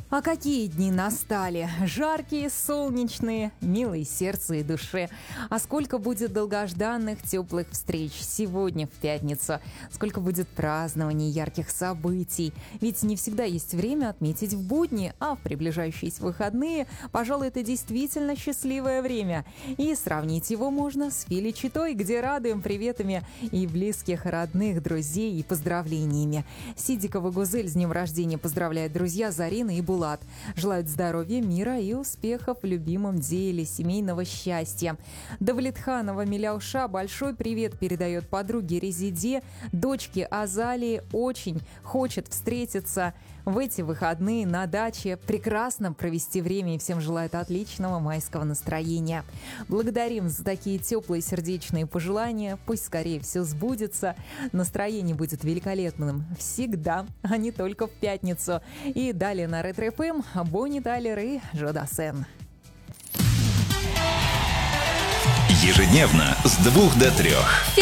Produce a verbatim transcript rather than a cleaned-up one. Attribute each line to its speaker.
Speaker 1: А какие дни настали! Жаркие, солнечные, милые сердцу и душе. А сколько будет долгожданных теплых встреч сегодня в пятницу. Сколько будет празднований, ярких событий. Ведь не всегда есть время отметить в будни, а в приближающиеся выходные, пожалуй, это действительно счастливое время. И сравнить его можно с Филичитой, где радуем приветами и близких, родных, друзей и поздравлениями. Сидикова Гузель с днем рождения поздравляет друзья Зарина и Булат. Желают здоровья, мира и успехов в любимом деле, семейного счастья. Давлетханова Миляуша большой привет передает подруге Резиде. Дочке Азалии очень хочет встретиться в эти выходные на даче, прекрасно провести время и всем желает отличного майского настроения. Благодарим за такие теплые сердечные пожелания. Пусть скорее все сбудется. Настроение будет великолепным всегда, а не только в пятницу. И далее на Ретро эф эм Бонни Тайлер и Джо Дассен.
Speaker 2: Ежедневно с двух до трех.